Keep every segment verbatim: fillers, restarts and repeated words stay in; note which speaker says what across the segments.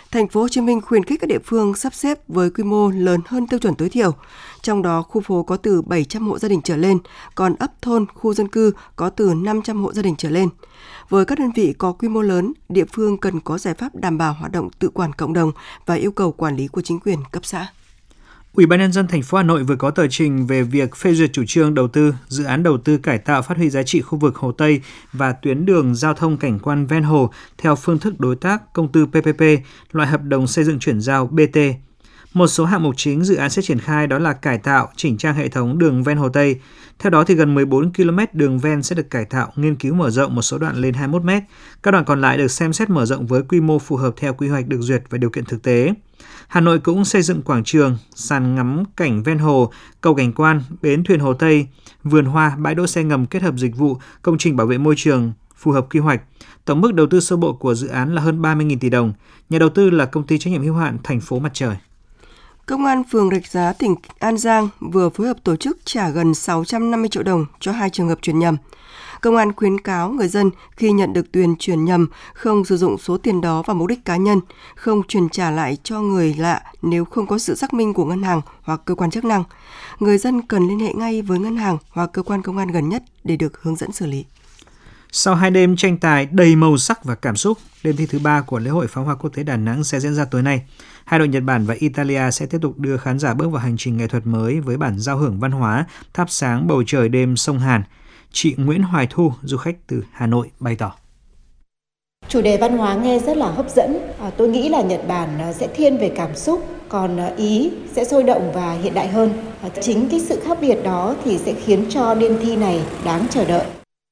Speaker 1: Thành phố Hồ Chí Minh khuyến khích các địa phương sắp xếp với quy mô lớn hơn tiêu chuẩn tối thiểu. Trong đó, khu phố có từ bảy trăm hộ gia đình trở lên, còn ấp thôn, khu dân cư có từ năm trăm hộ gia đình trở lên. Với các đơn vị có quy mô lớn, địa phương cần có giải pháp đảm bảo hoạt động tự quản cộng đồng và yêu cầu quản lý của chính quyền cấp xã.
Speaker 2: Ủy ban nhân dân thành phố Hà Nội vừa có tờ trình về việc phê duyệt chủ trương đầu tư dự án đầu tư cải tạo phát huy giá trị khu vực Hồ Tây và tuyến đường giao thông cảnh quan ven hồ theo phương thức đối tác công tư pê pê pê, loại hợp đồng xây dựng chuyển giao bê tê. Một số hạng mục chính dự án sẽ triển khai đó là cải tạo, chỉnh trang hệ thống đường ven Hồ Tây. Theo đó thì gần mười bốn ki lô mét đường ven sẽ được cải tạo, nghiên cứu mở rộng một số đoạn lên hai mươi mốt mét. Các đoạn còn lại được xem xét mở rộng với quy mô phù hợp theo quy hoạch được duyệt và điều kiện thực tế. Hà Nội cũng xây dựng quảng trường, sàn ngắm cảnh ven hồ, cầu cảnh quan, bến thuyền Hồ Tây, vườn hoa, bãi đỗ xe ngầm kết hợp dịch vụ, công trình bảo vệ môi trường phù hợp quy hoạch. Tổng mức đầu tư sơ bộ của dự án là hơn ba mươi nghìn tỷ đồng. Nhà đầu tư là công ty trách nhiệm hữu hạn Thành phố Mặt Trời.
Speaker 1: Công an phường Rạch Giá, tỉnh An Giang vừa phối hợp tổ chức trả gần sáu trăm năm mươi triệu đồng cho hai trường hợp chuyển nhầm. Công an khuyến cáo người dân khi nhận được tiền chuyển nhầm không sử dụng số tiền đó vào mục đích cá nhân, không chuyển trả lại cho người lạ nếu không có sự xác minh của ngân hàng hoặc cơ quan chức năng. Người dân cần liên hệ ngay với ngân hàng hoặc cơ quan công an gần nhất để được hướng dẫn xử lý.
Speaker 2: Sau hai đêm tranh tài đầy màu sắc và cảm xúc, đêm thi thứ ba của lễ hội pháo hoa quốc tế Đà Nẵng sẽ diễn ra tối nay. Hai đội Nhật Bản và Italia sẽ tiếp tục đưa khán giả bước vào hành trình nghệ thuật mới với bản giao hưởng văn hóa thắp sáng bầu trời đêm sông Hàn. Chị Nguyễn Hoài Thu, du khách từ Hà Nội, bày tỏ.
Speaker 3: Chủ đề văn hóa nghe rất là hấp dẫn. À, tôi nghĩ là Nhật Bản sẽ thiên về cảm xúc, còn Ý sẽ sôi động và hiện đại hơn. À, chính cái sự khác biệt đó thì sẽ khiến cho đêm thi này đáng chờ đợi.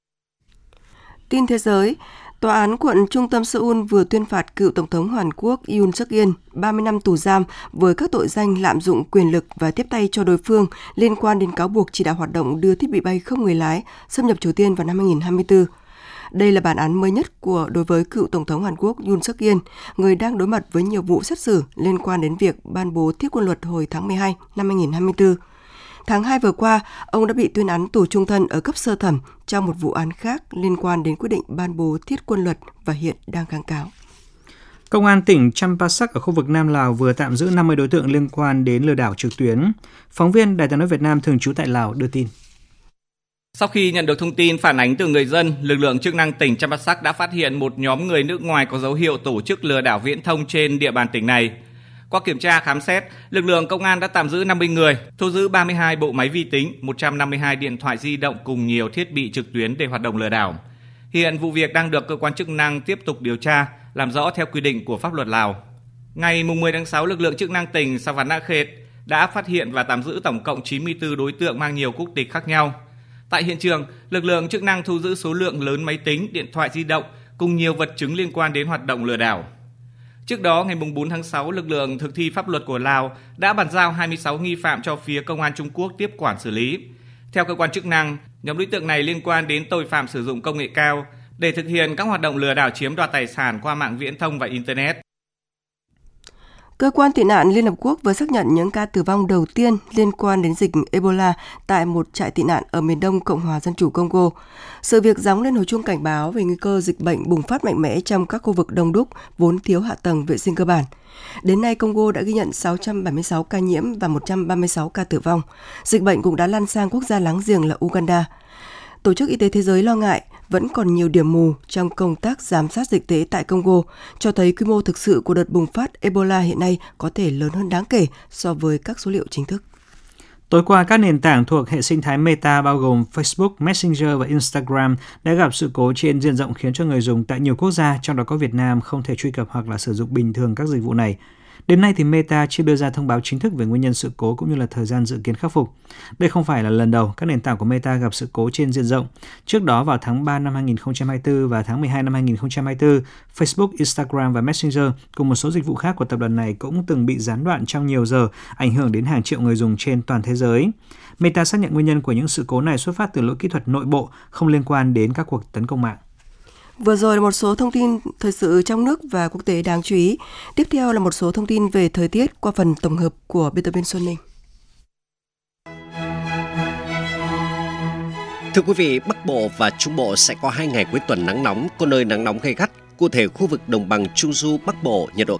Speaker 1: Tin thế giới, Tòa án quận trung tâm Seoul vừa tuyên phạt cựu Tổng thống Hàn Quốc Yoon suk yeol ba mươi năm tù giam với các tội danh lạm dụng quyền lực và tiếp tay cho đối phương liên quan đến cáo buộc chỉ đạo hoạt động đưa thiết bị bay không người lái xâm nhập Triều Tiên vào năm hai nghìn không trăm hai mươi tư. Đây là bản án mới nhất của đối với cựu Tổng thống Hàn Quốc Yoon suk yeol, người đang đối mặt với nhiều vụ xét xử liên quan đến việc ban bố thiết quân luật hồi tháng mười hai năm hai nghìn không trăm hai mươi tư. Tháng hai vừa qua, ông đã bị tuyên án tù trung thân ở cấp sơ thẩm trong một vụ án khác liên quan đến quyết định ban bố thiết quân luật và hiện đang kháng cáo.
Speaker 2: Công an tỉnh Champasak ở khu vực Nam Lào vừa tạm giữ năm mươi đối tượng liên quan đến lừa đảo trực tuyến. Phóng viên Đài Tiếng nói Việt Nam thường trú tại Lào đưa tin.
Speaker 4: Sau khi nhận được thông tin phản ánh từ người dân, lực lượng chức năng tỉnh Champasak đã phát hiện một nhóm người nước ngoài có dấu hiệu tổ chức lừa đảo viễn thông trên địa bàn tỉnh này. Qua kiểm tra khám xét, lực lượng công an đã tạm giữ năm mươi người, thu giữ ba mươi hai bộ máy vi tính, một trăm năm mươi hai điện thoại di động cùng nhiều thiết bị trực tuyến để hoạt động lừa đảo. Hiện vụ việc đang được cơ quan chức năng tiếp tục điều tra, làm rõ theo quy định của pháp luật Lào. Ngày mười tháng sáu, lực lượng chức năng tỉnh Savanakhet đã phát hiện và tạm giữ tổng cộng chín mươi tư đối tượng mang nhiều quốc tịch khác nhau. Tại hiện trường, lực lượng chức năng thu giữ số lượng lớn máy tính, điện thoại di động cùng nhiều vật chứng liên quan đến hoạt động lừa đảo. Trước đó, ngày bốn tháng sáu, lực lượng thực thi pháp luật của Lào đã bàn giao hai mươi sáu nghi phạm cho phía công an Trung Quốc tiếp quản xử lý. Theo cơ quan chức năng, nhóm đối tượng này liên quan đến tội phạm sử dụng công nghệ cao để thực hiện các hoạt động lừa đảo chiếm đoạt tài sản qua mạng viễn thông và Internet.
Speaker 1: Cơ quan tị nạn Liên Hợp Quốc vừa xác nhận những ca tử vong đầu tiên liên quan đến dịch Ebola tại một trại tị nạn ở miền đông Cộng hòa Dân chủ Congo. Sự việc gióng lên hồi chuông cảnh báo về nguy cơ dịch bệnh bùng phát mạnh mẽ trong các khu vực đông đúc vốn thiếu hạ tầng vệ sinh cơ bản. Đến nay, Congo đã ghi nhận sáu trăm bảy mươi sáu ca nhiễm và một trăm ba mươi sáu ca tử vong. Dịch bệnh cũng đã lan sang quốc gia láng giềng là Uganda. Tổ chức Y tế Thế giới lo ngại vẫn còn nhiều điểm mù trong công tác giám sát dịch tễ tại Congo, cho thấy quy mô thực sự của đợt bùng phát Ebola hiện nay có thể lớn hơn đáng kể so với các số liệu chính thức.
Speaker 2: Tối qua, các nền tảng thuộc hệ sinh thái Meta bao gồm Facebook, Messenger và Instagram đã gặp sự cố trên diện rộng khiến cho người dùng tại nhiều quốc gia, trong đó có Việt Nam, không thể truy cập hoặc là sử dụng bình thường các dịch vụ này. Đến nay thì Meta chưa đưa ra thông báo chính thức về nguyên nhân sự cố cũng như là thời gian dự kiến khắc phục. Đây không phải là lần đầu các nền tảng của Meta gặp sự cố trên diện rộng. Trước đó vào tháng ba năm hai nghìn không trăm hai mươi tư và tháng mười hai năm hai nghìn không trăm hai mươi tư, Facebook, Instagram và Messenger cùng một số dịch vụ khác của tập đoàn này cũng từng bị gián đoạn trong nhiều giờ, ảnh hưởng đến hàng triệu người dùng trên toàn thế giới. Meta xác nhận nguyên nhân của những sự cố này xuất phát từ lỗi kỹ thuật nội bộ, không liên quan đến các cuộc tấn công mạng.
Speaker 1: Vừa rồi là một số thông tin thời sự trong nước và quốc tế đáng chú ý. Tiếp theo là một số thông tin về thời tiết qua phần tổng hợp của biên tập viên Xuân Ninh.
Speaker 5: Thưa quý vị, Bắc Bộ và Trung Bộ sẽ có hai ngày cuối tuần nắng nóng, có nơi nắng nóng gay gắt. Cụ thể, khu vực đồng bằng Trung Du Bắc Bộ nhiệt độ